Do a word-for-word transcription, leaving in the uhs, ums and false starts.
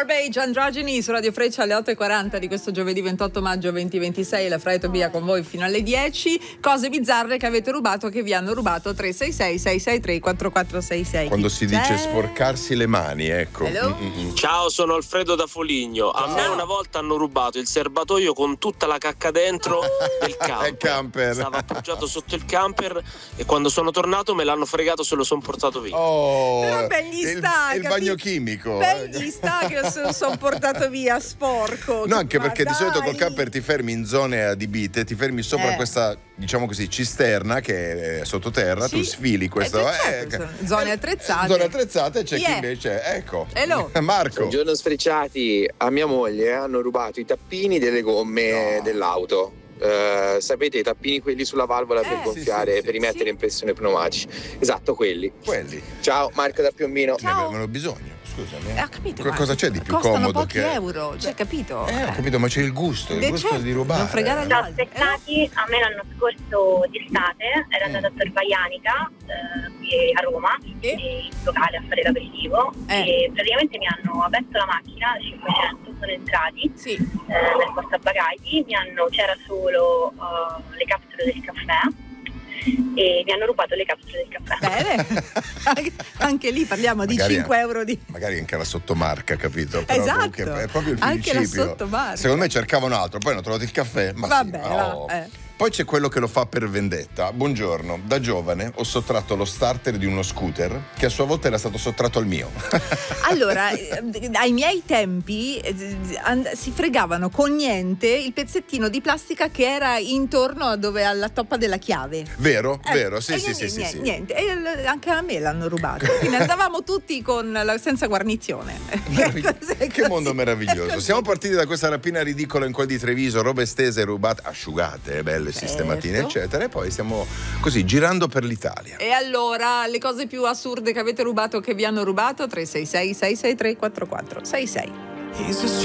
Garbage, Androgeni su Radio Freccia alle otto e quaranta di questo giovedì ventotto maggio duemilaventisei. La Fra e Tobia con voi fino alle dieci. Cose bizzarre che avete rubato, che vi hanno rubato. Tre sei sei sei sei tre quattro quattro sei sei. Quando si dice C'è? sporcarsi le mani, ecco. Ciao, sono Alfredo da Foligno. A me una volta hanno rubato il serbatoio con tutta la cacca dentro del camper. camper. Stava appoggiato sotto il camper e quando sono tornato me l'hanno fregato, se lo sono portato via. Oh, però ben gli sta, il, il bagno chimico. Ben gli sta che lo sono son portato via sporco. No, anche perché Ma di solito dai. col camper ti fermi in zone adibite, ti fermi sopra Eh. questa, diciamo così, cisterna che è sottoterra, Sì. tu sfili questo. Eh, certo, eh, sono zone attrezzate. Zone attrezzate, c'è Chi chi è? invece, ecco. Hello. Marco. Buongiorno sfrecciati, a mia moglie hanno rubato i tappini delle gomme No. dell'auto. Eh, sapete i tappini quelli sulla valvola per Eh, gonfiare, sì, sì, per sì. rimettere Sì. in pressione i pneumatici? Esatto, quelli. Quelli. Ciao, Marco da Piombino. Ne Ciao. avevano bisogno, scusami. Eh, ho capito, Co- ma cosa c'è di più costano comodo pochi che euro, cioè, capito? Eh, ho capito, ma c'è il gusto, il Beh, gusto certo, di rubare. non fregare agli Ciao altri. aspettati, a me l'anno scorso d'estate ero Mm. andata a Torvaianica eh, qui a Roma, Sì. in locale a fare l'aperitivo Eh. e praticamente mi hanno aperto la macchina da cinquecento, sono entrati Sì. eh, nel portabagagli, mi hanno, c'era solo eh, le capsule del caffè e mi hanno rubato le capsule del caffè. Bene. anche, anche lì parliamo Magari- di cinque euro di... Magari anche la sottomarca, capito? Però Esatto. comunque è proprio il Anche la principio. sottomarca. Secondo me cercavano altro, poi hanno trovato il caffè. Ma Vabbè, sì, va, oh. eh. Poi c'è quello che lo fa per vendetta. Buongiorno, da giovane ho sottratto lo starter di uno scooter che a sua volta era stato sottratto al mio. Allora, eh, ai miei tempi eh, and- si fregavano con niente il pezzettino di plastica che era intorno a dove alla toppa della chiave. Vero? Eh, Vero, sì, e sì, niente, sì, sì, niente, sì. niente. E l- anche a me l'hanno rubato. Quindi andavamo tutti con la- senza guarnizione. Meravigli- Cos'è Che così? mondo meraviglioso. Così. Siamo partiti da questa rapina ridicola in quel di Treviso, robe stese, rubate, asciugate, belle, Certo. sistematine, eccetera. E poi stiamo così girando per l'Italia. E allora, le cose più assurde che avete rubato, che vi hanno rubato? tre sei sei sei sei tre quattro quattro sei sei.